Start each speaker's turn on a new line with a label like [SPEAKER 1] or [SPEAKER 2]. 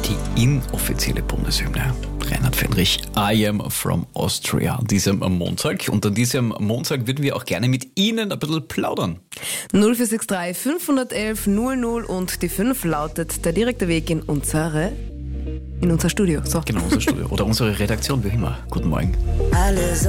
[SPEAKER 1] die inoffizielle Bundeshymne. Reinhard Fendrich, I am from Austria, an diesem Montag. Und an diesem Montag würden wir auch gerne mit Ihnen ein bisschen plaudern.
[SPEAKER 2] 0463 511 00 und die 5 lautet der direkte Weg in unser Studio. So.
[SPEAKER 1] Genau, unser Studio oder unsere Redaktion, wie immer. Guten Morgen.